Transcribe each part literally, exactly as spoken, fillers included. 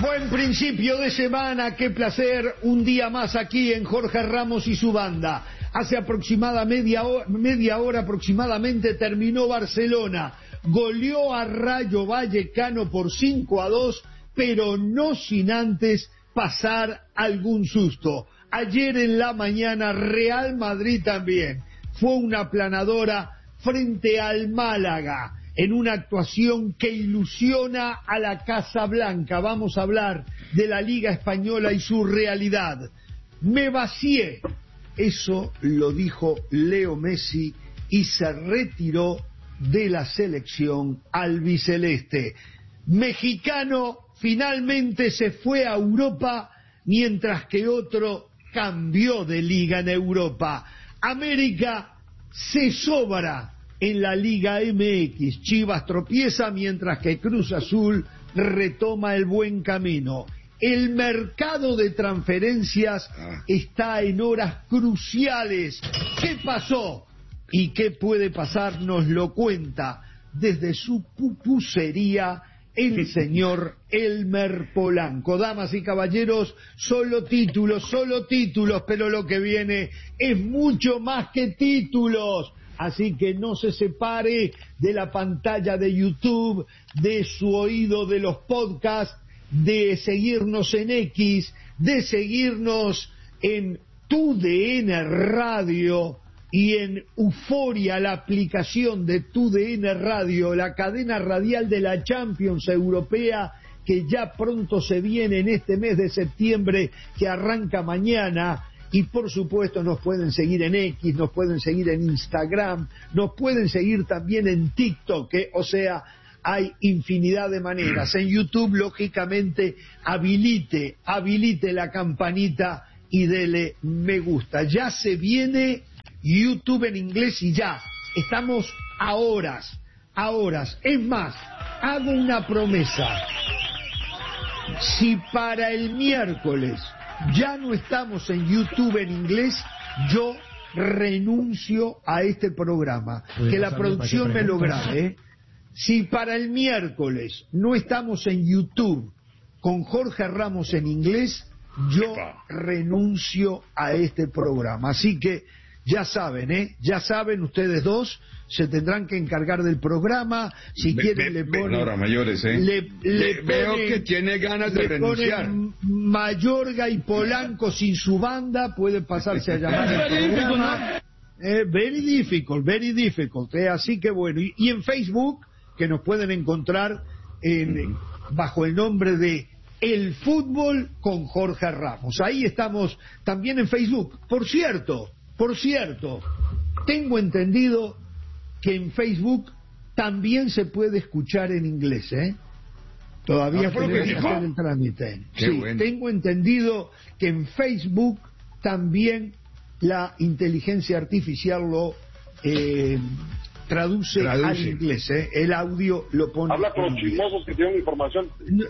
Buen principio de semana, qué placer, un día más aquí en Jorge Ramos y su banda. Hace aproximadamente media hora, media hora aproximadamente terminó Barcelona, goleó a Rayo Vallecano por cinco a dos, pero no sin antes pasar algún susto. Ayer en la mañana Real Madrid también fue una aplanadora frente al Málaga, en una actuación que ilusiona a la Casa Blanca. Vamos a hablar de la Liga Española y su realidad. Me vacié, eso lo dijo Leo Messi y se retiró de la selección albiceleste. Mexicano finalmente se fue a Europa, mientras que otro cambió de liga en Europa. América se sobra en la Liga M X. Chivas tropieza mientras que Cruz Azul retoma el buen camino. El mercado de transferencias está en horas cruciales. ¿Qué pasó? ¿Y qué puede pasar? Nos lo cuenta desde su pupusería el señor Elmer Polanco. Damas y caballeros, solo títulos, solo títulos, pero lo que viene es mucho más que títulos. Así que no se separe de la pantalla de YouTube, de su oído de los podcasts, de seguirnos en X, de seguirnos en Tu D N Radio y en Euforia, la aplicación de Tu D N Radio, la cadena radial de la Champions Europea, que ya pronto se viene en este mes de septiembre, que arranca mañana. Y por supuesto nos pueden seguir en X, nos pueden seguir en Instagram, nos pueden seguir también en TikTok, ¿eh? O sea, hay infinidad de maneras. En YouTube, lógicamente, habilite, habilite la campanita y dele me gusta. Ya se viene YouTube en inglés y ya, estamos a horas, a horas. Es más, hago una promesa. Si para el miércoles ya no estamos en YouTube en inglés, yo renuncio a este programa. Que la producción me lo grabe, ¿eh? Si para el miércoles no estamos en YouTube con Jorge Ramos en inglés, yo renuncio a este programa. Así que ya saben, ¿eh? Ya saben ustedes dos, se tendrán que encargar del programa. Si ve, quieren ve, le ponen... ahora mayores, ¿eh? Le, le le, veo ponen, que tiene ganas de renunciar. Mayorga y Polanco sin su banda, puede pasarse a llamar el programa. Eh, very difficult, very difficult. Eh, así que bueno, y, y en Facebook, que nos pueden encontrar en, bajo el nombre de El Fútbol con Jorge Ramos. Ahí estamos también en Facebook. Por cierto, por cierto, tengo entendido que en Facebook también se puede escuchar en inglés, ¿eh? Todavía ¿Ah, tenemos que hacer el trámite. Qué sí, bueno. Tengo entendido que en Facebook también la inteligencia artificial lo eh, traduce, traduce al inglés, ¿eh? El audio lo pone. Habla con los chismosos que tienen información.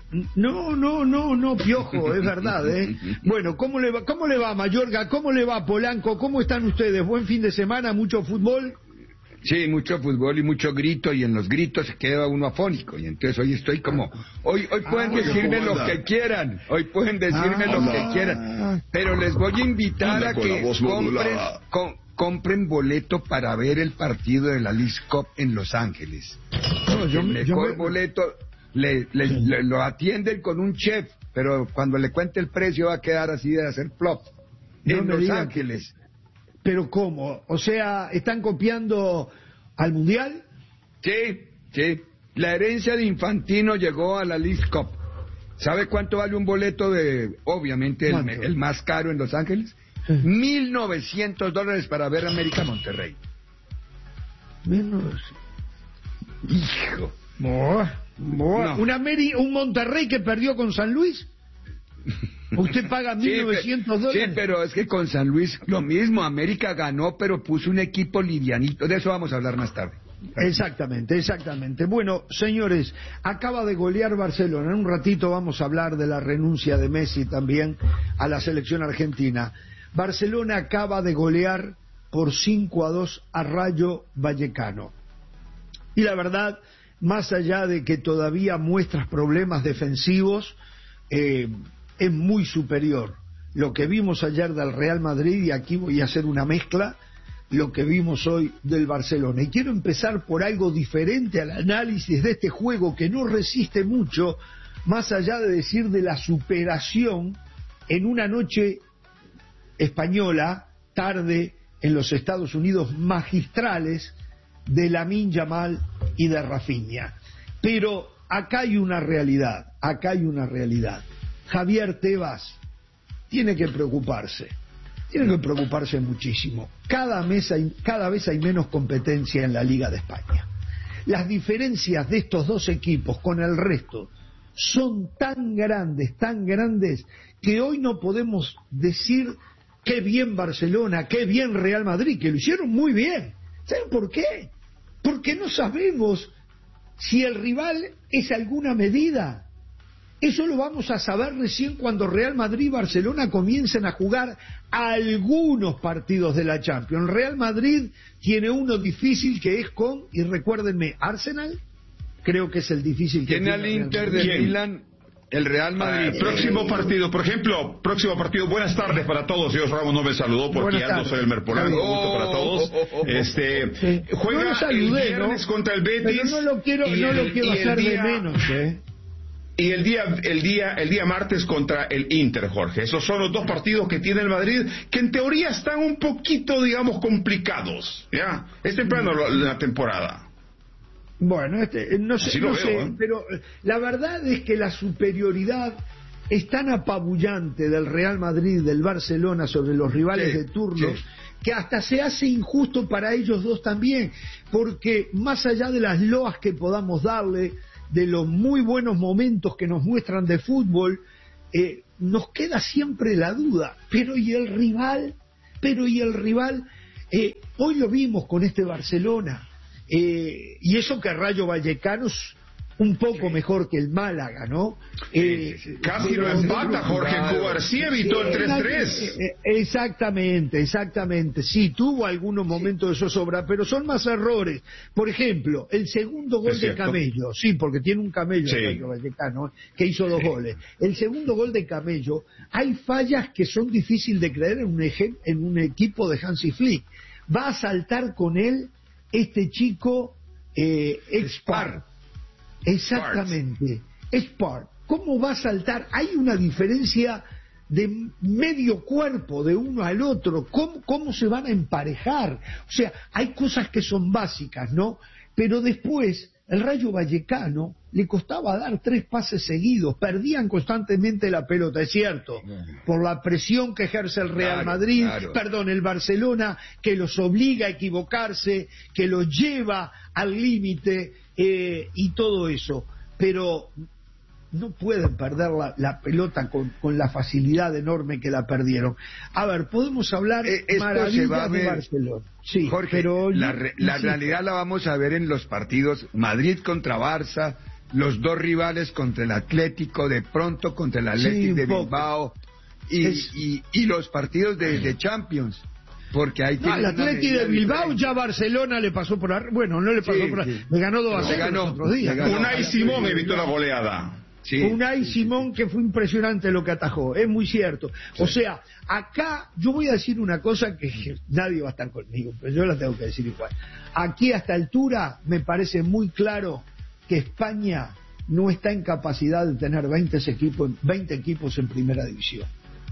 No, no, no, no, Piojo, es verdad, ¿eh? Bueno, ¿cómo le va, cómo le va Mayorga? ¿Cómo le va Polanco? ¿Cómo están ustedes? ¿Buen fin de semana? ¿Mucho fútbol? Sí, mucho fútbol y mucho grito, y en los gritos se queda uno afónico, y entonces hoy estoy como, hoy hoy pueden ah, decirme lo que quieran, hoy pueden decirme ah, lo que quieran, pero les voy a invitar a que compren, com, compren boleto para ver el partido de la Leagues Cup en Los Ángeles. No, yo, el mejor yo me... boleto le, le, sí. le, lo atienden con un chef, pero cuando le cuente el precio va a quedar así de hacer plop. No en Los Ángeles. Que... ¿Pero cómo? O sea, ¿están copiando al Mundial? Sí, sí. La herencia de Infantino llegó a la Leagues Cup. ¿Sabe cuánto vale un boleto de, obviamente, el, el más caro en Los Ángeles? Mil novecientos dólares para ver América Monterrey. Menos. Hijo. Boa, boa. No. ¿Un, Ameri ¿Un Monterrey que perdió con San Luis? Usted paga mil novecientos dólares. Sí, pero es que con San Luis lo mismo. América ganó, pero puso un equipo livianito. De eso vamos a hablar más tarde. Exactamente, exactamente. Bueno, señores, acaba de golear Barcelona. En un ratito vamos a hablar de la renuncia de Messi también a la selección argentina. Barcelona acaba de golear por cinco a dos a Rayo Vallecano. Y la verdad, más allá de que todavía muestras problemas defensivos, eh, es muy superior lo que vimos ayer del Real Madrid, y aquí voy a hacer una mezcla, lo que vimos hoy del Barcelona. Y quiero empezar por algo diferente al análisis de este juego que no resiste mucho, más allá de decir de la superación en una noche española, tarde en los Estados Unidos, magistrales de Lamine Yamal y de Rafinha. Pero acá hay una realidad, acá hay una realidad. Javier Tebas tiene que preocuparse, tiene que preocuparse muchísimo. Cada, mes hay, cada vez hay menos competencia en la Liga de España. Las diferencias de estos dos equipos con el resto son tan grandes, tan grandes, que hoy no podemos decir qué bien Barcelona, qué bien Real Madrid, que lo hicieron muy bien. ¿Saben por qué? Porque no sabemos si el rival es alguna medida. Eso lo vamos a saber recién cuando Real Madrid y Barcelona comiencen a jugar algunos partidos de la Champions. Real Madrid tiene uno difícil que es con, y recuérdenme, Arsenal, creo que es el difícil que tiene. Tiene al Inter de Milán, el Real Madrid. Ah, próximo partido, por ejemplo, próximo partido. Buenas tardes para todos. Dios Ramos no me saludó porque ya no soy el Merpolano. Oh, gusto para todos. Oh, oh, oh, este sí. Juega no saludé, el viernes ¿no? contra el Betis. Pero no lo quiero, no el, lo quiero hacer día, de menos, ¿eh? Y el día, el día, el día martes contra el Inter, Jorge. Esos son los dos partidos que tiene el Madrid, que en teoría están un poquito, digamos, complicados. Ya, es temprano mm. la temporada. Bueno, este, no sé, no veo, sé ¿eh? pero la verdad es que la superioridad es tan apabullante del Real Madrid, del Barcelona sobre los rivales sí, de turno, sí. que hasta se hace injusto para ellos dos también, porque más allá de las loas que podamos darle, de los muy buenos momentos que nos muestran de fútbol, eh, nos queda siempre la duda, pero ¿y el rival? Pero ¿y el rival? Eh, hoy lo vimos con este Barcelona. Eh, y eso que Rayo Vallecano es un poco sí. mejor que el Málaga, ¿no? Eh, sí, sí. Casi lo empata Jorge Cubarsí, evitó el tres tres. Exactamente, exactamente. Sí, tuvo algunos momentos de zozobra, pero son más errores. Por ejemplo, el segundo gol de Camello, sí, porque tiene un Camello sí. Rayo Vallecano, que hizo dos sí. goles. El segundo gol de Camello, hay fallas que son difíciles de creer en un, eje, en un equipo de Hansi Flick. Va a saltar con él este chico eh, Expar. Exactamente, Expar. ¿Cómo va a saltar? Hay una diferencia de medio cuerpo de uno al otro. ¿Cómo, cómo se van a emparejar? O sea, hay cosas que son básicas, ¿no? Pero después, el Rayo Vallecano le costaba dar tres pases seguidos, perdían constantemente la pelota, es cierto, por la presión que ejerce el Real claro, Madrid, claro. perdón, el Barcelona, que los obliga a equivocarse, que los lleva al límite eh, y todo eso, pero no pueden perder la, la pelota con, con la facilidad enorme que la perdieron. A ver, podemos hablar eh, maravillas va a ver, de Barcelona. Sí, Jorge, pero la, re, la sí. realidad la vamos a ver en los partidos Madrid contra Barça, los dos rivales contra el Atlético, de pronto contra el Atlético sí, de Bilbao y, es... y, y los partidos de, de Champions. Porque ahí no, el Atlético de Bilbao diferente. Ya Barcelona le pasó por arriba. Bueno, no le pasó sí, por arriba. Sí. Le ganó dos a cero los otros días. Unai Simón evitó la goleada. Sí, Unai sí, Simón, sí. que fue impresionante lo que atajó, es muy cierto. Sí. O sea, acá yo voy a decir una cosa que nadie va a estar conmigo, pero yo la tengo que decir igual. Aquí a esta altura me parece muy claro que España no está en capacidad de tener veinte equipos, veinte equipos en primera división.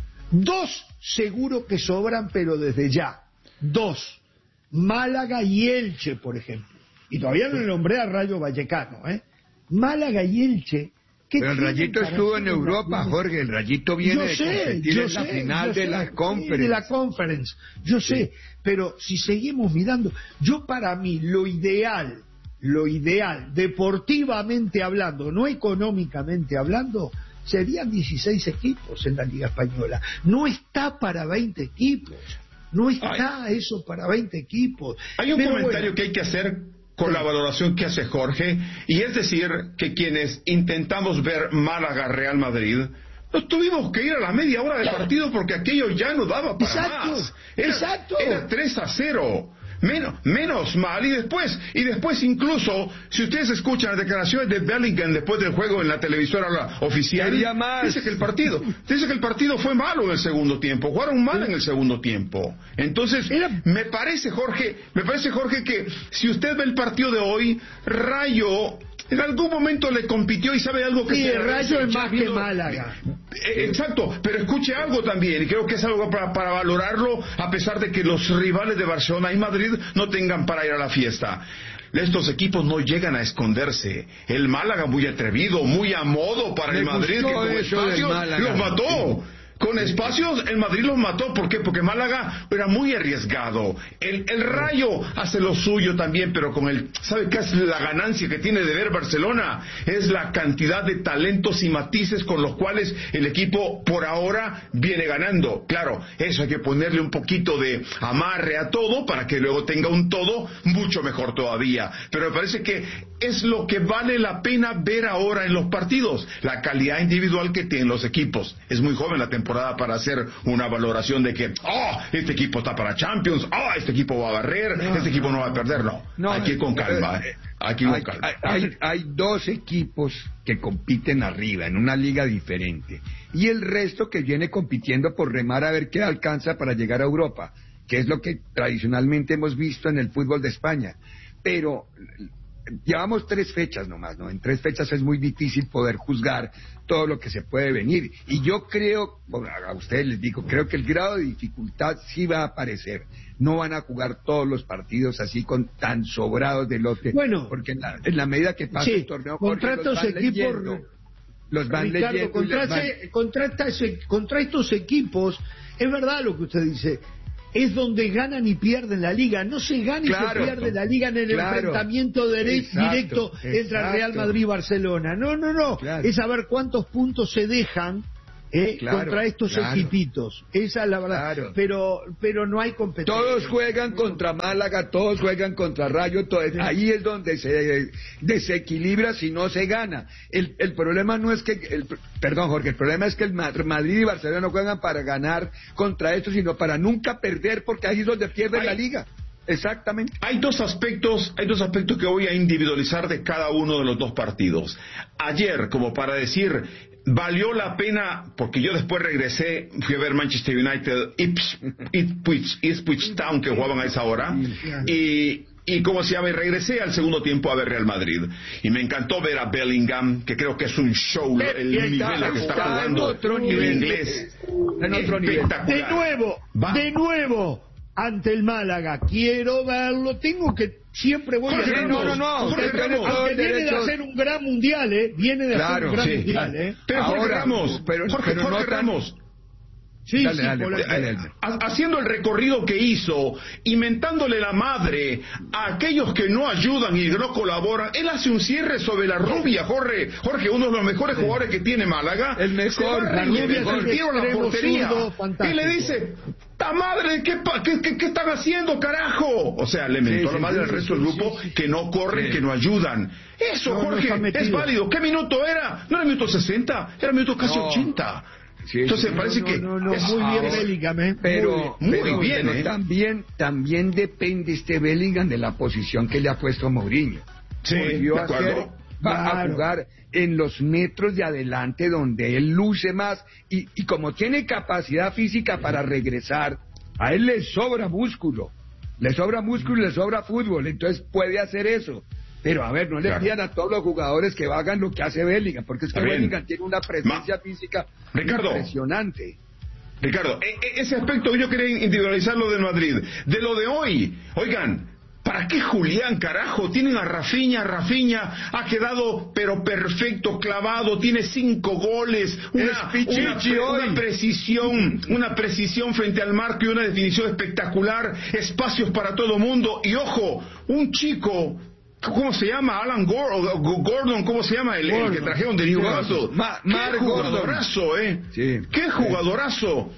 Dos seguro que sobran, pero desde ya. Dos. Málaga y Elche, por ejemplo. Y todavía no le nombré a Rayo Vallecano, ¿eh? Málaga y Elche. Pero el Rayito estuvo en Europa, Jorge, el Rayito viene de competir en la final de la Conference. De la Conference, yo sí. sé, pero si seguimos mirando, yo para mí lo ideal, lo ideal, deportivamente hablando, no económicamente hablando, serían dieciséis equipos en la Liga Española. No está para veinte equipos, no está Ay. eso para veinte equipos. Hay un pero comentario bueno, que hay que hacer con la valoración que hace Jorge, y es decir, que quienes intentamos ver Málaga-Real Madrid, nos tuvimos que ir a la media hora de partido porque aquello ya no daba para exacto, más. Era, exacto. era tres a cero. Menos, menos mal, y después, y después incluso, si ustedes escuchan las declaraciones de Bellingham después del juego en la televisora oficial, dice que el partido, dice que el partido fue malo en el segundo tiempo, jugaron mal en el segundo tiempo. Entonces, me parece, Jorge, me parece, Jorge, que si usted ve el partido de hoy, Rayo en algún momento le compitió y sabe algo que... Sí, se el Rayo es más que Málaga. Eh, exacto, pero escuche algo también, y creo que es algo para, para valorarlo, a pesar de que los rivales de Barcelona y Madrid no tengan para ir a la fiesta. Estos equipos no llegan a esconderse. El Málaga muy atrevido, muy a modo para el Madrid, que con espacio los mató. Con espacios, el Madrid los mató. ¿Por qué? Porque Málaga era muy arriesgado. El, el Rayo hace lo suyo también, pero con el... ¿Sabe qué es la ganancia que tiene de ver Barcelona? Es la cantidad de talentos y matices con los cuales el equipo por ahora viene ganando. Claro, eso hay que ponerle un poquito de amarre a todo para que luego tenga un todo mucho mejor todavía. Pero me parece que es lo que vale la pena ver ahora en los partidos. La calidad individual que tienen los equipos. Es muy joven la temporada para hacer una valoración de que oh, este equipo está para Champions, oh, este equipo va a barrer, no, este equipo no va a perder. No, no hay que ir con calma. Eh, aquí con hay, calma. Hay, hay, hay dos equipos que compiten arriba en una liga diferente y el resto que viene compitiendo por remar a ver qué alcanza para llegar a Europa, que es lo que tradicionalmente hemos visto en el fútbol de España. Pero llevamos tres fechas nomás, ¿no? En tres fechas es muy difícil poder juzgar todo lo que se puede venir. Y yo creo, bueno, a ustedes les digo, creo que el grado de dificultad sí va a aparecer. No van a jugar todos los partidos así con tan sobrados de lote. Bueno, porque en la, en la medida que pasa sí, el torneo, contra estos equipos, leyendo, los van Ricardo, leyendo. Contra, van... ese, contra, esta, ese, contra estos equipos, es verdad lo que usted dice. Es donde ganan y pierden la liga. No se gana y claro, se pierde la liga en el claro, enfrentamiento de exacto, directo entre exacto. Real Madrid y Barcelona. No, no, no. Claro. Es saber cuántos puntos se dejan eh, claro, contra estos claro. equipitos. Esa es la verdad. Claro. Pero pero no hay competencia. Todos juegan contra Málaga, todos juegan contra Rayo. Todo, sí. Ahí es donde se desequilibra si no se gana. El, el problema no es que... El, perdón, Jorge, el problema es que el Madrid y Barcelona no juegan para ganar contra esto, sino para nunca perder, porque ahí es donde pierden hay, la liga. Exactamente. Hay dos aspectos, hay dos aspectos que voy a individualizar de cada uno de los dos partidos. Ayer, como para decir, valió la pena, porque yo después regresé, fui a ver Manchester United, Ipswich, Ipswich Town, que jugaban a esa hora, y... Y como se llama, y regresé al segundo tiempo a ver Real Madrid. Y me encantó ver a Bellingham, que creo que es un show, el nivel que está jugando en inglés. En otro nivel. De nuevo, Va. de nuevo, ante el Málaga. Quiero verlo, tengo que... Siempre voy Jorge a Ramos, no, no, no, Jorge Ramos, aunque viene de hacer un gran mundial, ¿eh? Viene de claro, hacer un gran sí. mundial, ¿eh? Pero Jorge Ahora, Ramos, pero, Jorge, pero Jorge no Ramos... Sí, dale, sí, dale, dale, dale, dale. Haciendo el recorrido que hizo y mentándole la madre a aquellos que no ayudan y no colaboran, él hace un cierre sobre la rubia, Jorge, Jorge, uno de los mejores sí. jugadores que tiene Málaga, el mejor, la rubia es la portería, y le dice, ¡ta madre! ¿qué, qué, qué, ¿Qué están haciendo, carajo? O sea, le mentó sí, la madre sí, al sí, resto sí, del grupo sí, sí. que no corren, sí. que no ayudan. Eso, no, Jorge, no es válido. ¿Qué minuto era? No era minuto sesenta, era minuto casi no. ochenta. Sí, entonces no, parece no, que no, no, es muy bien Bellingham, ¿eh? pero muy, pero, muy bien, pero ¿eh? también también depende este Bellingham de la posición que le ha puesto Mourinho. Sí, de acuerdo. Va claro. a jugar en los metros de adelante donde él luce más y, y como tiene capacidad física para regresar, a él le sobra músculo, le sobra músculo y le sobra fútbol, entonces puede hacer eso. Pero a ver, no le claro. pidan a todos los jugadores que hagan lo que hace Bellingham, porque es que Bellingham tiene una presencia Ma... física Ricardo, impresionante. Ricardo, e- ese aspecto yo quería individualizarlo del Madrid. De lo de hoy, oigan, ¿para qué Julián, carajo? Tienen a Rafinha, Rafinha ha quedado pero perfecto, clavado, tiene cinco goles, una, una, pre- una precisión, una precisión frente al marco y una definición espectacular, espacios para todo mundo, y ojo, un chico... ¿Cómo se llama? Alan Gordon, ¿cómo se llama? El, el que trajeron de Newcastle. Ma- ¡Qué jugadorazo, eh! Sí. ¡Qué jugadorazo!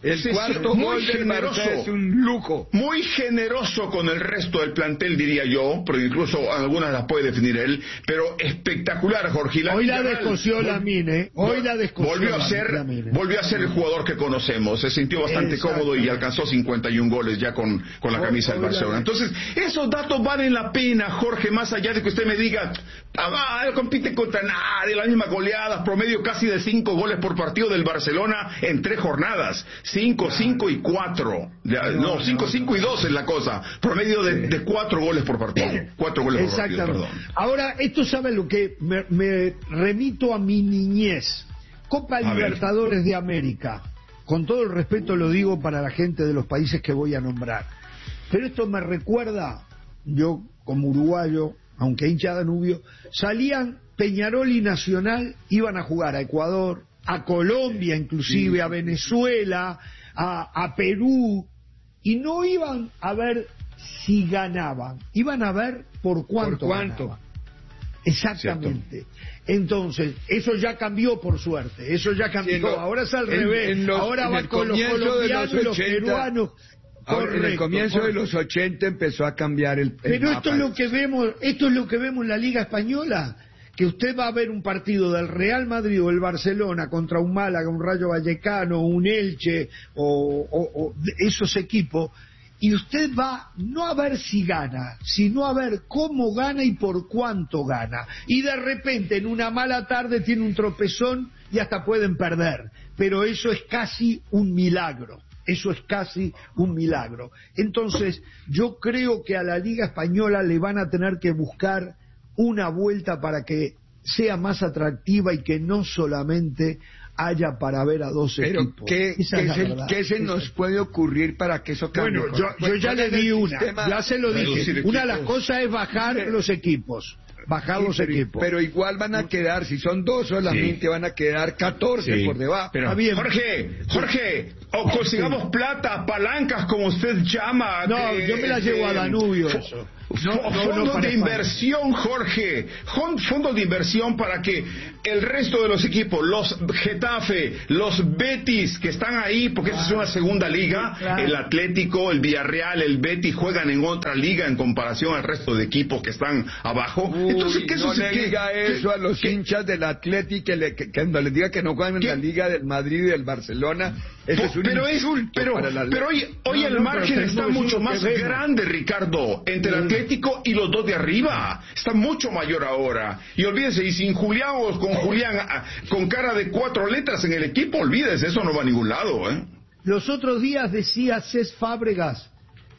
El cuarto gol del Barça es un lujo. Muy generoso con el resto del plantel, diría yo, porque incluso algunas las puede definir él, pero espectacular, Jorge. La Hoy la descoció Lamine, Hoy la descoció volvió a ser, volvió a ser el jugador que conocemos. Se sintió bastante cómodo y alcanzó cincuenta y un goles ya con, con la camisa del Barcelona. Entonces, esos datos valen la pena, Jorge, más allá de que usted me diga, ah, él compite contra nadie, la misma goleada, promedio casi de cinco goles por partido del Barcelona en tres jornadas. Cinco, cinco y cuatro. No, cinco, cinco y dos es la cosa. Promedio de, de cuatro goles por partido. Cuatro goles por partido, perdón. Ahora, esto sabe lo que me, me remito a mi niñez. Copa Libertadores de América. Con todo el respeto lo digo para la gente de los países que voy a nombrar. Pero esto me recuerda, yo como uruguayo, aunque hincha Danubio, salían Peñarol y Nacional, iban a jugar a Ecuador, a Colombia inclusive, sí, a Venezuela, a, a Perú, y no iban a ver si ganaban, iban a ver por cuánto, ¿Por cuánto? ganaban. Exactamente. Cierto. Entonces, eso ya cambió por suerte, eso ya cambió, sí, lo, ahora es al en, revés, en los, ahora va con los colombianos y los peruanos. Ahora, correcto, en el comienzo correcto. de los ochenta empezó a cambiar el, el Pero mapa. esto es lo que vemos, esto es lo que vemos en la Liga Española, que usted va a ver un partido del Real Madrid o el Barcelona contra un Málaga, un Rayo Vallecano, un Elche o, o, o esos equipos, y usted va no a ver si gana, sino a ver cómo gana y por cuánto gana. Y de repente en una mala tarde tiene un tropezón y hasta pueden perder, pero eso es casi un milagro. Eso es casi un milagro. Entonces, yo creo que a la Liga Española le van a tener que buscar una vuelta para que sea más atractiva y que no solamente haya para ver a dos Pero equipos. ¿qué, ¿qué se, ¿qué se nos puede ocurrir para que eso cambie? Bueno, yo, yo ya le di una, ya se lo dije. Una de las cosas es bajar los equipos. Bajar los sí, pero, equipos. Pero igual van a quedar, si son dos solamente, sí. van a quedar catorce sí. por debajo. Pero, Jorge, Jorge, o consigamos sí. plata, palancas, como usted llama. No, que, yo me la llevo eh, a Danubio, eso. No, no, fondos no de inversión, Jorge, fondos de inversión para que el resto de los equipos, los Getafe, los Betis que están ahí, porque esa es una segunda liga, claro. el Atlético, el Villarreal, el Betis juegan en otra liga en comparación al resto de equipos que están abajo. Uy, Entonces, ¿qué no le que, diga que, eso que, a los que, hinchas del Atlético, que, le, que, que no les diga que no juegan en la liga del Madrid y del Barcelona. Eso es un pero insulto es, pero, para la pero hoy, hoy no, el no, margen está mucho más grande, Ricardo, entre el Atlético y los dos de arriba. Está mucho mayor ahora. Y olvídese, y sin Julián o con Julián con cara de cuatro letras en el equipo, olvídese, eso no va a ningún lado, ¿eh? Los otros días decía Cés Fábregas,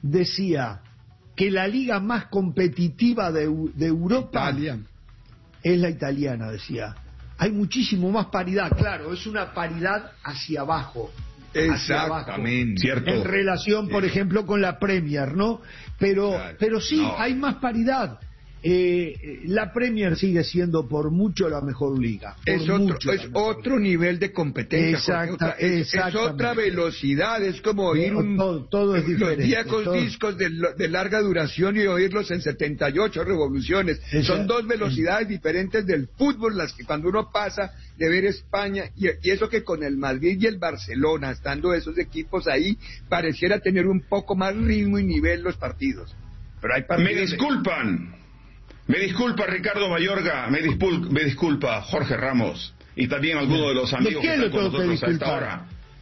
decía que la liga más competitiva de, de Europa Italia. es la italiana, decía. Hay muchísimo más paridad, claro, es una paridad hacia abajo. Exactamente, cierto. En relación, por ejemplo, con la Premier, ¿no? Pero, claro. pero sí, no. hay más paridad. Eh, la Premier sigue siendo por mucho la mejor liga. Es otro, es otro nivel de competencia. Exacta, es, es otra velocidad, es como oír un, todo, todo es diferente, los viejos todo. discos de, de larga duración y oírlos en setenta y ocho revoluciones. Exacto. Son dos velocidades diferentes del fútbol, las que cuando uno pasa de ver España, y, y eso que con el Madrid y el Barcelona, estando esos equipos ahí, pareciera tener un poco más ritmo y nivel los partidos. Pero hay partidos Me disculpan. De... Me disculpa Ricardo Mayorga, me, discul me disculpa Jorge Ramos y también algunos de los amigos que están con nosotros a esta hora.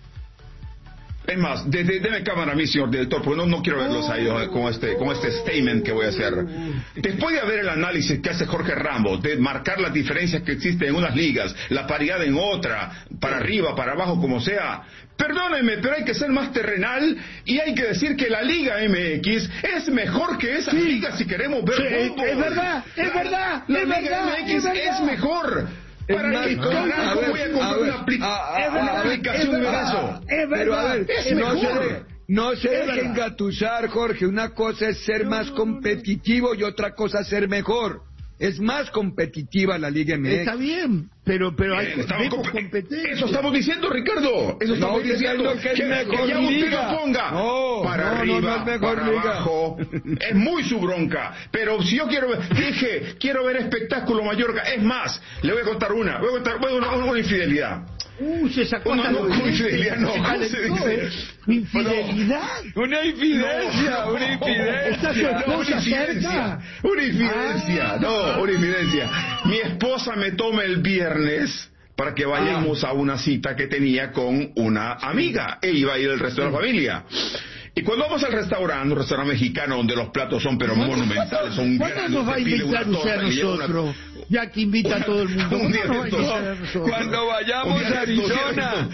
Es más, de, de, deme cámara a mí, señor director, porque no, no quiero verlos a ellos con este, con este statement que voy a hacer. Después de haber el análisis que hace Jorge Ramos, de marcar las diferencias que existen en unas ligas, la paridad en otra, para arriba, para abajo, como sea, perdónenme, pero hay que ser más terrenal y hay que decir que la Liga M X es mejor que esa sí. liga si queremos ver sí, fútbol. Es verdad, es la, verdad, la es Liga verdad, M X es, es mejor. ¿Para qué carajo voy a comprar una, apli a, a, una aplicación de eso? Es verdad, pero a ver, es no mejor. se, no se dejen engatusar, Jorge. Una cosa es ser más competitivo y otra cosa es ser mejor. Es más competitiva la Liga M X. Está bien, pero pero hay Bien, competencia. Eso estamos diciendo, Ricardo. Eso no estamos diciendo que es mejor que ya liga. usted lo ponga no, para no, arriba, no, no es mejor para liga. abajo. Es muy su bronca. Pero si yo quiero ver, dije, quiero ver espectáculo Mallorca. Es más, le voy a contar una, voy a contar voy a una, una infidelidad. Uh, se sacó Una, hasta no, los dientes, infidelidad, no, se ¿cómo se calentó, dice? ¿eh? Infidelidad. Una infidencia, No, una infidencia. ¿Está su No, una esposa infidencia, cerca? una infidencia, Ah. no, una infidencia. Mi esposa me toma el viernes para que vayamos a una cita que tenía con una amiga, e iba a ir el resto de la familia. Y cuando vamos al restaurante, un restaurante mexicano donde los platos son pero monumentales, son ¿Cuándo grandes, nos va a te pide invitar una usted a torta y lleva una- nosotros? Ya que invita a todo el mundo. Un día ¿Cuándo de nos va a estos, invitar a nosotros? Cuando vayamos Un día a de estos, Arizona.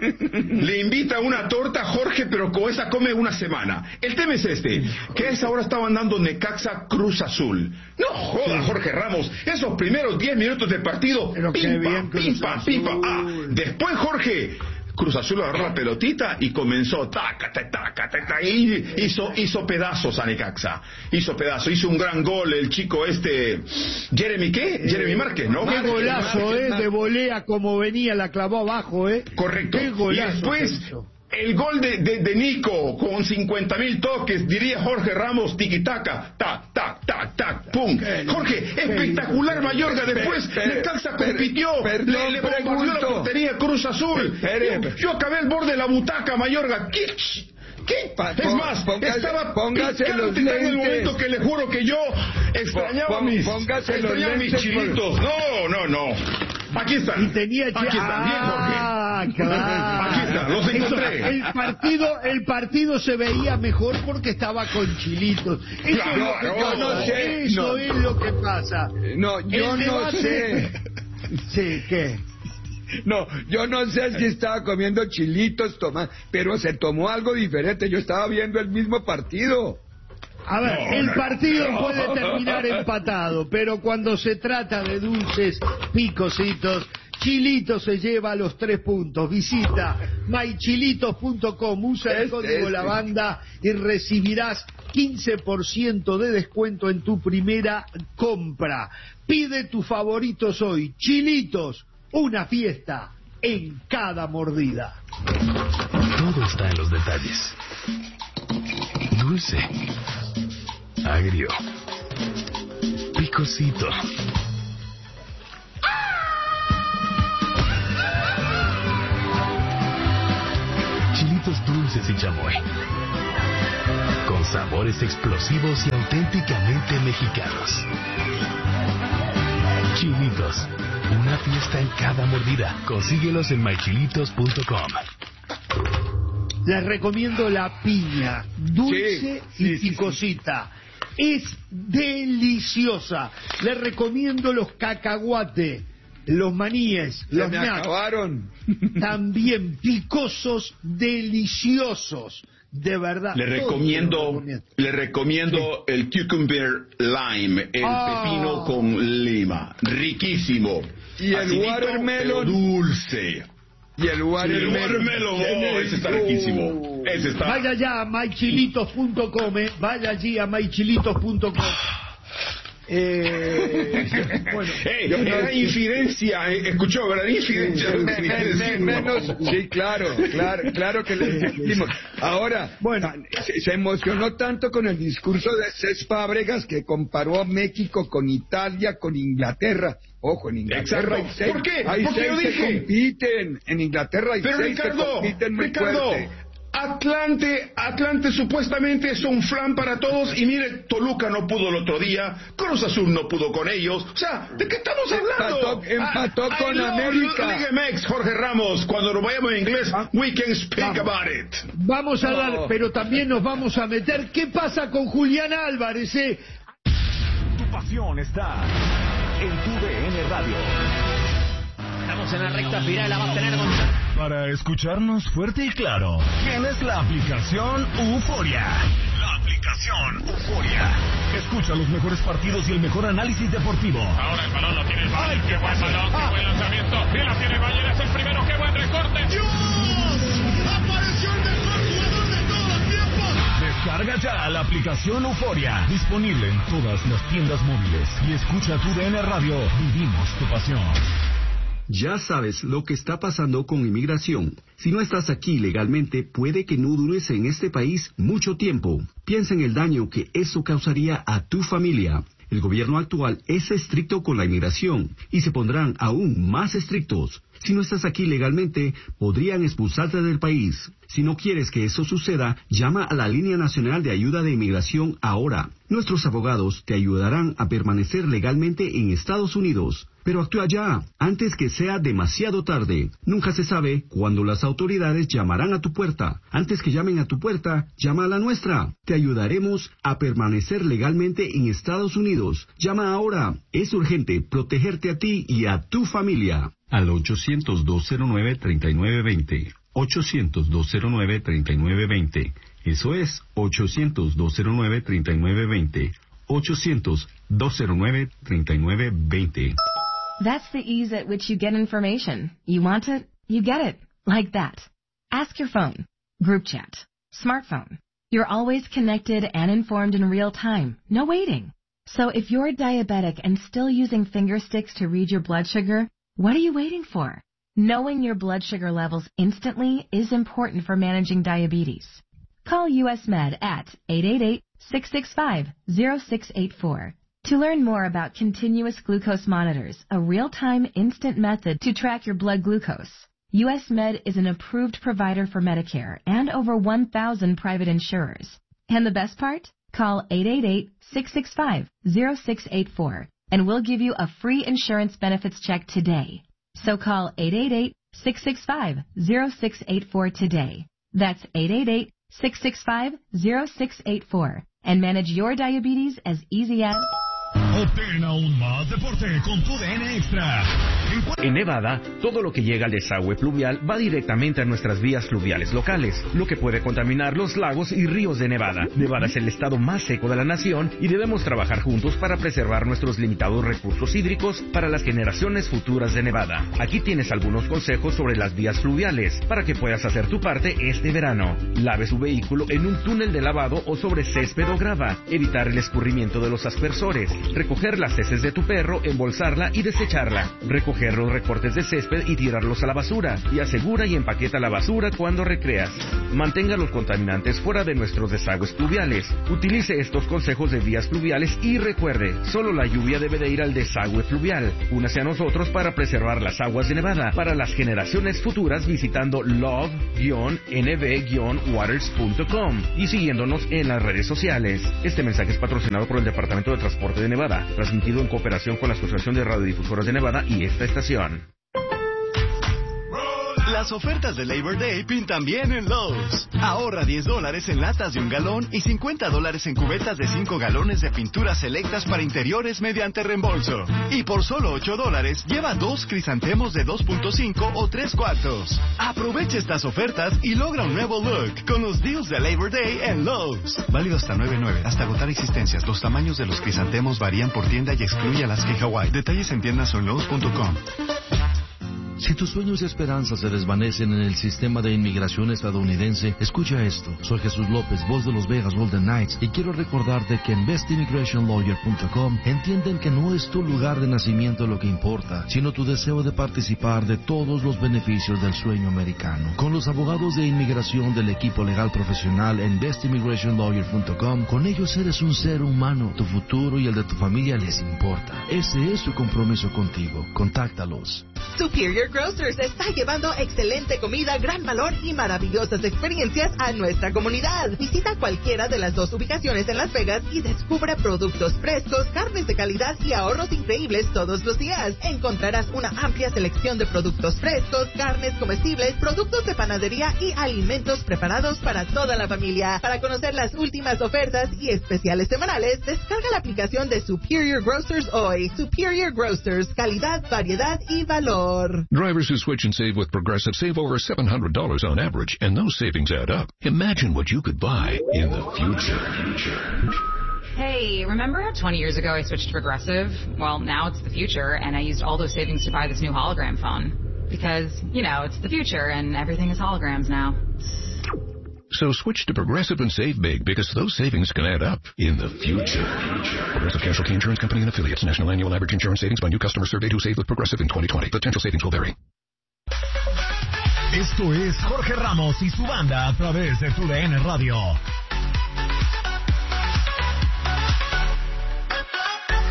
Le invita una torta a Jorge, pero con esa come una semana. El tema es este, que a esa hora estaban dando Necaxa Cruz Azul. No joda, Jorge Ramos, esos primeros diez minutos de partido, Pero qué pim, bien pam, Cruz pim, pam, pim, pam. Ah, Azul. después Jorge, Cruz Azul agarró la pelotita y comenzó taca, taca, taca, taca, y hizo, hizo pedazos a Necaxa. Hizo pedazos, hizo un gran gol el chico este, Jeremy, ¿qué? Jeremy Márquez, ¿no? Qué Márquez, golazo, Márquez, eh, de volea como venía, la clavó abajo, eh. Correcto. Qué golazo Y después, que hizo. el gol de, de, de Nico con cincuenta mil toques, diría Jorge Ramos, tiki-taka, tac, tac, tac, tac, pum. Jorge, espectacular Mayorga. Después, Espere, Necaxa espere, compitió, perdón, le, le bombardeó la pregunto. portería Cruz Azul. Espere. Yo, yo acabé al borde de la butaca, Mayorga. ¿Qué? ¿Qué? Pa- Es más, póngase- estaba póngase los picante en el lentes. momento que le juro que yo extrañaba Pon- mis, póngase los extrañaba mis lentes, chilitos. No, no, no. Aquí están. Y tenía Aquí están, bien, Jorge. Ah, claro. Aquí está, los encontré. Eso, el partido, el partido se veía mejor porque estaba con chilitos. Eso Claro, es lo que no, pasa. no sé, Eso no. es lo que pasa. No, yo El no debate- sé. Sí, ¿qué? No, yo no sé si estaba comiendo chilitos, toma, pero se tomó algo diferente. Yo estaba viendo el mismo partido. A ver, No, el no, partido no. puede terminar empatado, pero cuando se trata de dulces picositos, Chilito se lleva los tres puntos. Visita my chilitos punto com, usa el Este, código este. lavanda y recibirás quince por ciento de descuento en tu primera compra. Pide tus favoritos hoy. Chilitos, una fiesta en cada mordida. Todo está en los detalles. Dulce, agrio, picosito. Chilitos dulces y chamoy. Con sabores explosivos y auténticamente mexicanos. Chilitos, una fiesta en cada mordida. Consíguelos en my chilitos punto com. Les recomiendo la piña, dulce Sí, sí, y sí, picosita. Es deliciosa. Les recomiendo los cacahuate, los maníes, Se los me nuts. acabaron. También picosos, deliciosos. De verdad. Le todo recomiendo, lo recomiendo. le recomiendo el cucumber lime, el Ah. pepino con lima, riquísimo. Y el Acidito, watermelon. pero dulce. Y el El watermelon. watermelon, oh, ese está riquísimo. Ese está. Vaya ya a my chilitos punto com, eh. Vaya allí a my chilitos punto com. Eh, bueno, Ey, yo no- era infidencia, eh, escuchó, ¿verdad? Infidencia. Me- me- me- menos, sí, claro, claro, claro que le dijimos. Ahora, Bueno. se, se emocionó tanto con el discurso de Cés Fábregas que comparó a México con Italia, con Inglaterra. Ojo, en Inglaterra Exacto. hay seis, ¿Por qué? hay Porque seis yo que dije- compiten. En Inglaterra hay Pero seis que Ricardo, compiten muy Ricardo, fuerte. Atlante, Atlante supuestamente es un flan para todos y mire, Toluca no pudo el otro día, Cruz Azul no pudo con ellos, o sea, ¿de qué estamos hablando? Empató- empató Ah, con I love América. Liga M X, Jorge Ramos, cuando nos vayamos en inglés, Ah. we can speak Vamos. about it. Vamos a No. dar, pero también nos vamos a meter. ¿Qué pasa con Julián Álvarez? eh? Tu pasión está en tu D N Radio. Estamos en la recta final, la va a tener Gonzalo. Para escucharnos fuerte y claro, tienes la aplicación Euforia. La aplicación Euforia. Escucha los mejores partidos y el mejor análisis deportivo. Ahora el balón lo tiene el Valle, qué buen balón, qué buen lanzamiento. Y la tiene el Valle, es el primero, qué buen recorte. ¡Apareció el mejor jugador de todos los tiempos! Descarga ya la aplicación Euforia. Disponible en todas las tiendas móviles. Y escucha tu D N Radio. Vivimos tu pasión. Ya sabes lo que está pasando con inmigración. Si no estás aquí legalmente, puede que no dures en este país mucho tiempo. Piensa en el daño que eso causaría a tu familia. El gobierno actual es estricto con la inmigración y se pondrán aún más estrictos. Si no estás aquí legalmente, podrían expulsarte del país. Si no quieres que eso suceda, llama a la Línea Nacional de Ayuda de Inmigración ahora. Nuestros abogados te ayudarán a permanecer legalmente en Estados Unidos. Pero actúa ya, antes que sea demasiado tarde. Nunca se sabe cuándo las autoridades llamarán a tu puerta. Antes que llamen a tu puerta, llama a la nuestra. Te ayudaremos a permanecer legalmente en Estados Unidos. Llama ahora. Es urgente protegerte a ti y a tu familia. Al ochocientos, dos cero nueve, tres nueve dos cero. ochocientos, dos cero nueve, tres nueve dos cero. Eso es ochocientos, dos cero nueve, tres nueve dos cero. ochocientos, dos cero nueve, tres nueve dos cero. That's the ease at which you get information. You want it, you get it. Like that. Ask your phone. Group chat. Smartphone. You're always connected and informed in real time. No waiting. So if you're diabetic and still using finger sticks to read your blood sugar, what are you waiting for? Knowing your blood sugar levels instantly is important for managing diabetes. Call U S Med at eight eight eight, six six five, zero six eight four. To learn more about continuous glucose monitors, a real-time instant method to track your blood glucose, U S Med is an approved provider for Medicare and over one thousand private insurers. And the best part? Call eight eight eight, six six five, zero six eight four and we'll give you a free insurance benefits check today. So call eight eight eight, six six five, zero six eight four today. That's eight eight eight, six six five, zero six eight four and manage your diabetes as easy as... Obtén aún más deporte con tu D N Extra. En Nevada, todo lo que llega al desagüe pluvial va directamente a nuestras vías fluviales locales, lo que puede contaminar los lagos y ríos de Nevada. Nevada es el estado más seco de la nación y debemos trabajar juntos para preservar nuestros limitados recursos hídricos para las generaciones futuras de Nevada. Aquí tienes algunos consejos sobre las vías fluviales para que puedas hacer tu parte este verano. Lave su vehículo en un túnel de lavado o sobre césped o grava. Evitar el escurrimiento de los aspersores. Recoger las heces de tu perro, embolsarla y desecharla. Recoger los recortes de césped y tirarlos a la basura. Y asegura y empaqueta la basura cuando recreas. Mantenga los contaminantes fuera de nuestros desagües pluviales. Utilice estos consejos de vías fluviales y recuerde, solo la lluvia debe de ir al desagüe fluvial. Únase a nosotros para preservar las aguas de Nevada para las generaciones futuras visitando love N V waters punto com y siguiéndonos en las redes sociales. Este mensaje es patrocinado por el Departamento de Transporte de Nevada, transmitido en cooperación con la Asociación de Radiodifusoras de Nevada y esta estación. Las ofertas de Labor Day pintan bien en Lowe's. Ahorra diez dólares en latas de un galón y cincuenta dólares en cubetas de cinco galones de pinturas selectas para interiores mediante reembolso. Y por solo ocho dólares, lleva dos crisantemos de dos punto cinco o tres cuartos. Aprovecha estas ofertas y logra un nuevo look con los deals de Labor Day en Lowe's. Válido hasta nueve nueve, hasta agotar existencias. Los tamaños de los crisantemos varían por tienda y excluye Alaska y Hawái. Detalles en tiendas o en lowes punto com. Si tus sueños y esperanzas se desvanecen en el sistema de inmigración estadounidense, escucha esto. Soy Jesús López, voz de los Vegas Golden Knights, y quiero recordarte que en best immigration lawyer punto com entienden que no es tu lugar de nacimiento lo que importa, sino tu deseo de participar de todos los beneficios del sueño americano. Con los abogados de inmigración del equipo legal profesional en best immigration lawyer punto com, con ellos eres un ser humano. Tu futuro y el de tu familia les importa. Ese es su compromiso contigo. Contáctalos. Superior Grocers está llevando excelente comida, gran valor y maravillosas experiencias a nuestra comunidad. Visita cualquiera de las dos ubicaciones en Las Vegas y descubre productos frescos, carnes de calidad y ahorros increíbles todos los días. Encontrarás una amplia selección de productos frescos, carnes comestibles, productos de panadería y alimentos preparados para toda la familia. Para conocer las últimas ofertas y especiales semanales, descarga la aplicación de Superior Grocers hoy. Superior Grocers, calidad, variedad y valor. Drivers who switch and save with Progressive save over seven hundred dollars on average, and those savings add up. Imagine what you could buy in the future. Hey, remember how twenty years ago I switched to Progressive? Well, now it's the future, and I used all those savings to buy this new hologram phone. Because, you know, it's the future, and everything is holograms now. So switch to Progressive and save big, because those savings can add up in the future. Progressive Casualty Insurance Company and Affiliates. National annual average insurance savings by new customers surveyed who saved with Progressive in twenty twenty. Potential savings will vary. Esto es Jorge Ramos y su banda a través de tu D N Radio.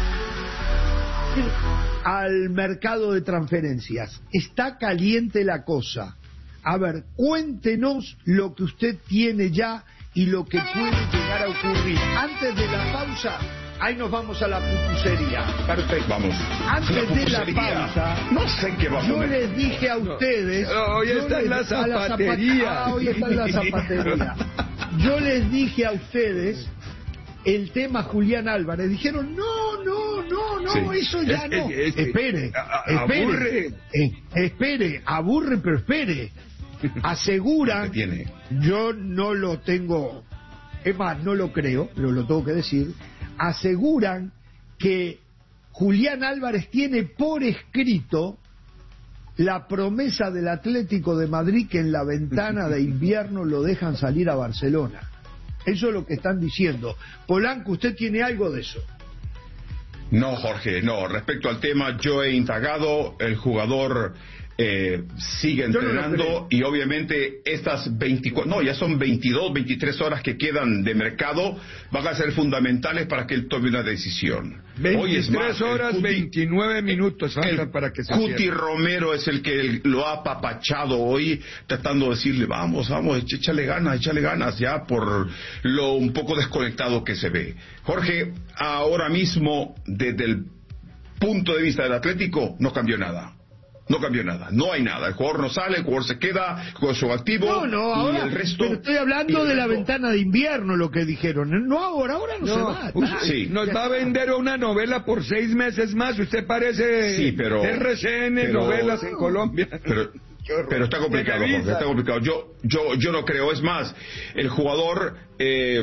al mercado de transferencias. Está caliente la cosa. A ver, cuéntenos lo que usted tiene ya y lo que puede llegar a ocurrir. Antes de la pausa, ahí nos vamos a la pupusería. Perfecto, vamos. Antes la de la pausa, no sé qué va a yo poner. les dije a ustedes... No, hoy está en la zapatería. Ah, hoy está en la zapatería. Yo les dije a ustedes el tema Julián Álvarez. Dijeron, no, no, no, no, sí. eso ya es, no. Es, es, espere, a, a, espere, aburre. Eh, espere, aburre, pero espere. Aseguran, yo no lo tengo, es más, no lo creo, pero lo tengo que decir, aseguran que Julián Álvarez tiene por escrito la promesa del Atlético de Madrid que en la ventana de invierno lo dejan salir a Barcelona. Eso es lo que están diciendo. Polanco, ¿usted tiene algo de eso? No, Jorge, no. Respecto al tema, yo he indagado, el jugador eh, sigue entrenando no y obviamente estas veinticuatro, no, ya son veintidós, veintitrés horas que quedan de mercado, van a ser fundamentales para que él tome una decisión. Hoy es más, horas, Cuti, veintinueve minutos faltan para que se Cuti cierre. Romero es el que lo ha apapachado hoy, tratando de decirle, vamos, vamos, échale ganas, échale ganas, ya por lo un poco desconectado que se ve. Jorge, ahora mismo, desde el punto de vista del Atlético, no cambió nada. No cambió nada, no hay nada. El jugador no sale, el jugador se queda con su activo. No, no, ahora, y el resto, pero estoy hablando de la resto... ventana de invierno, lo que dijeron. No ahora, ahora no, no se va. Usted, sí. Nos va a vender una novela por seis meses más. Usted parece sí, pero, R C N pero, novelas en Colombia. Pero, pero está complicado, Jorge, está complicado. Yo, yo, yo no creo. Es más, el jugador, eh,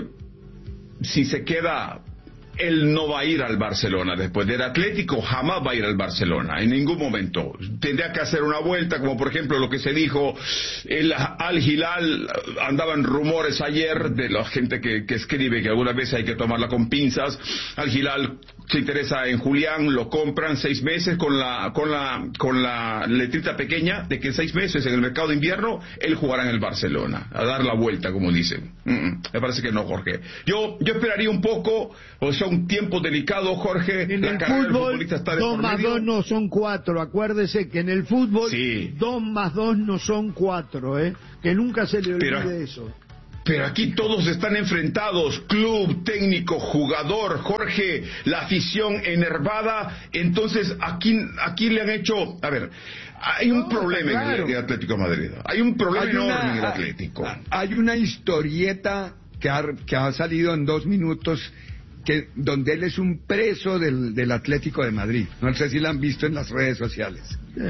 si se queda... Él no va a ir al Barcelona después del Atlético, jamás va a ir al Barcelona, en ningún momento. Tendría que hacer una vuelta, como por ejemplo lo que se dijo, el Al Hilal, andaban rumores ayer de la gente que, que escribe que algunas veces hay que tomarla con pinzas. Al Hilal se interesa en Julián, lo compran seis meses con la, con la, con la letrita pequeña de que en seis meses en el mercado de invierno él jugará en el Barcelona, a dar la vuelta, como dicen. Mm-mm, me parece que no, Jorge. Yo, yo esperaría un poco, o sea, un tiempo delicado, Jorge. En la el fútbol, está de dos más dos no son cuatro. Acuérdese que en el fútbol, sí. dos más dos no son cuatro, ¿eh? Que nunca se le olvide Pero... eso. Pero aquí todos están enfrentados, club, técnico, jugador, Jorge, la afición enervada. Entonces, aquí, aquí le han hecho... A ver, hay un no, problema claro. en el Atlético de Madrid. Hay un problema hay enorme una, en el Atlético. Hay una historieta que ha, que ha salido en dos minutos... Que, donde él es un preso del, del Atlético de Madrid. No sé si la han visto en las redes sociales.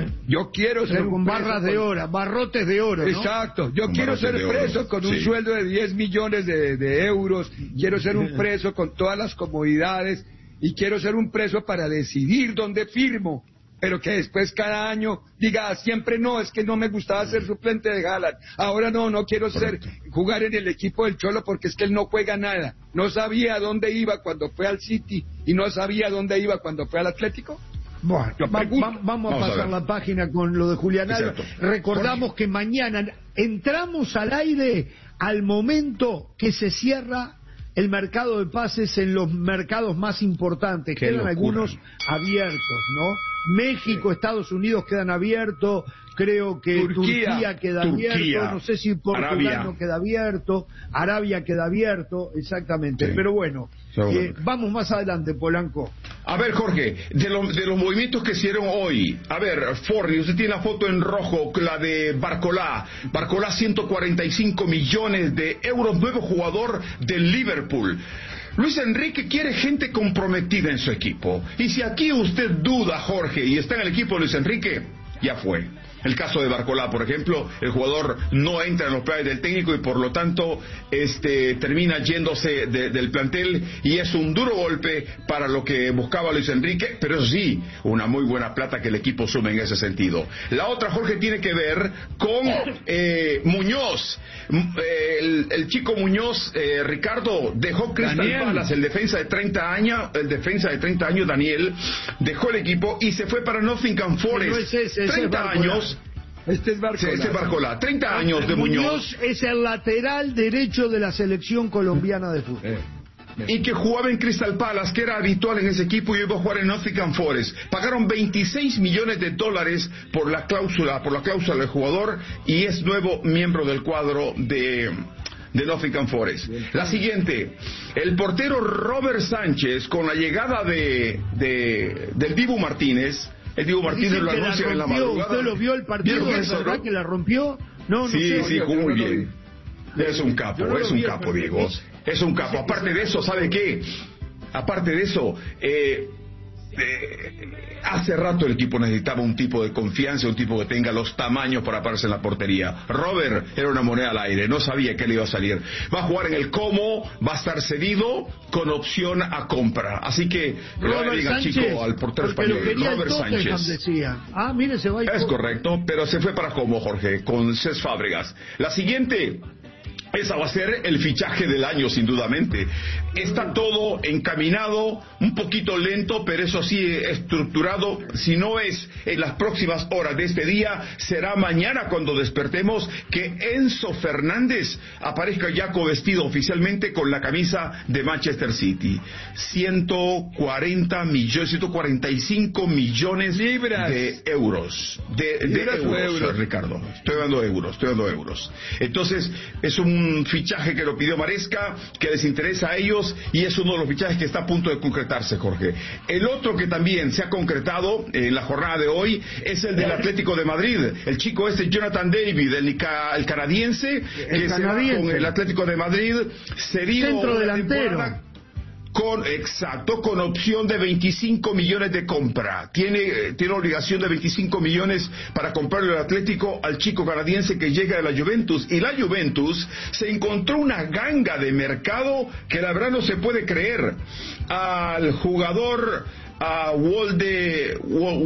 Yo quiero ser con un barras de oro, barrotes de oro, ¿no? Exacto. Yo con quiero ser preso con sí. un sueldo de diez millones de, de euros. Quiero ser un preso con todas las comodidades. Y quiero ser un preso para decidir dónde firmo. Pero que después cada año diga siempre no, es que no me gustaba ser suplente de Haaland. Ahora no, no quiero ser jugar en el equipo del Cholo porque es que él no juega nada. No sabía dónde iba cuando fue al City y no sabía dónde iba cuando fue al Atlético. Bueno, va, va, vamos a pasar la página con lo de Julián Álvarez. Recordamos que mañana entramos al aire al momento que se cierra el mercado de pases en los mercados más importantes. Qué Quedan locura. Algunos abiertos, ¿no? México, sí. Estados Unidos quedan abiertos, creo que Turquía, Turquía queda Turquía, abierto, no sé si Portugal Arabia. no queda abierto, Arabia queda abierto, exactamente, sí. pero bueno, eh, vamos más adelante, Polanco. A ver, Jorge, de, lo, de los movimientos que hicieron hoy, a ver, Forni, usted tiene la foto en rojo, la de Barcolá, Barcolá ciento cuarenta y cinco millones de euros, nuevo jugador del Liverpool. Luis Enrique quiere gente comprometida en su equipo. Y si aquí usted duda, Jorge, y está en el equipo de Luis Enrique, ya fue. El caso de Barcolá, por ejemplo, el jugador no entra en los planes del técnico y por lo tanto este, termina yéndose de, del plantel y es un duro golpe para lo que buscaba Luis Enrique, pero sí, una muy buena plata que el equipo sume en ese sentido. La otra, Jorge, tiene que ver con eh, Muñoz. El, el chico Muñoz, eh, Ricardo, dejó Crystal Palace, el defensa de treinta años, el defensa de treinta años, Daniel, dejó el equipo y se fue para Nottingham Forest. No es ese, ese treinta años. Este es Barcolá. Este es Barcolá. treinta años de Muñoz. Muñoz es el lateral derecho de la selección colombiana de fútbol. Eh. y que jugaba en Crystal Palace, que era habitual en ese equipo, y iba a jugar en Nottingham Forest. Pagaron veintiséis millones de dólares por la cláusula, por la cláusula del jugador, y es nuevo miembro del cuadro de... de Nottingham Forest. La siguiente, el portero Robert Sánchez, con la llegada de, de del Dibu Martínez. El Dibu Martínez lo anuncia en la madrugada. ¿Usted lo vio el partido? ¿Es verdad que la rompió? No, no sí, sé, sí, jugó muy bien. Es un capo, no es un capo, Diego. Es un capo. Aparte de eso, ¿sabe qué? Aparte de eso, eh, eh, hace rato el equipo necesitaba un tipo de confianza, un tipo que tenga los tamaños para pararse en la portería. Robert era una moneda al aire, no sabía que le iba a salir. Va a jugar en el Como, va a estar cedido con opción a compra. Así que Robert le diga, chico, al portero español, Robert Sánchez. Decía. Ah, mire, se va Es correcto, pero se fue para Como, Jorge, con Cés Fábregas. La siguiente... esa va a ser el fichaje del año, sin dudamente. Está todo encaminado, un poquito lento, pero eso sí estructurado. Si no es en las próximas horas de este día, será mañana cuando despertemos que Enzo Fernández aparezca ya covestido oficialmente con la camisa de Manchester City. ciento cuarenta millones, ciento cuarenta y cinco millones Libras. de euros. De, de euros, euros, Ricardo. Estoy dando euros, estoy dando euros. Entonces, es un un fichaje que lo pidió Maresca, que les interesa a ellos, y es uno de los fichajes que está a punto de concretarse, Jorge. El otro que también se ha concretado en la jornada de hoy es el del Atlético de Madrid. El chico este, Jonathan David, el, el canadiense, el que canadiense. se va con el Atlético de Madrid, cedido centro delantero. Con, exacto, con opción de veinticinco millones de compra. Tiene, tiene obligación de veinticinco millones para comprarle el Atlético al chico canadiense que llega de la Juventus. Y la Juventus se encontró una ganga de mercado que la verdad no se puede creer. Al jugador, a Wolde,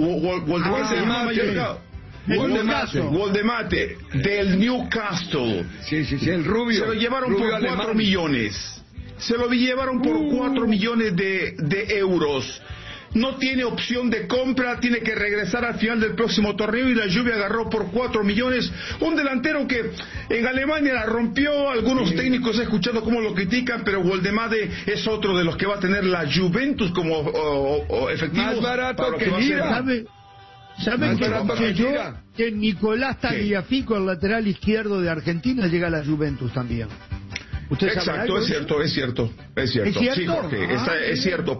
Woldemate, Woldemate, del Newcastle. Sí, sí, sí, el rubio. Se lo llevaron rubio por alemán. cuatro millones. Se lo llevaron por cuatro millones de, de euros. No tiene opción de compra, tiene que regresar al final del próximo torneo, y la Juve agarró por cuatro millones. Un delantero que en Alemania la rompió, algunos sí. técnicos he escuchado cómo lo critican, pero Woldemade es otro de los que va a tener la Juventus como o, o efectivo. Más barato que, que Lira. ¿Sabe, ¿sabe que escuché yo? Que Nicolás Tagliafico, el lateral izquierdo de Argentina, llega a la Juventus también. Exacto, es cierto, es cierto, es cierto. ¿Es cierto? Sí, Jorge, ah, está, es cierto.